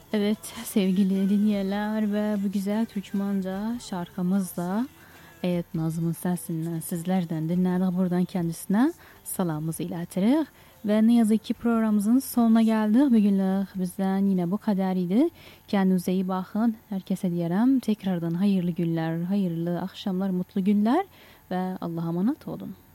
Evet sevgili dinleyenler ve bu güzel Türkmenca şarkımızla Evet Nazım'ın sesinden sizlerden dinledik. Buradan kendisine salamımızı iletirik. Ve ne yazık ki programımızın sonuna geldik. Bugünlük bizden yine bu kadarıydı. Kendinize iyi bakın. Herkese diyelim tekrardan hayırlı günler, hayırlı akşamlar, mutlu günler ve Allah'a emanet olun.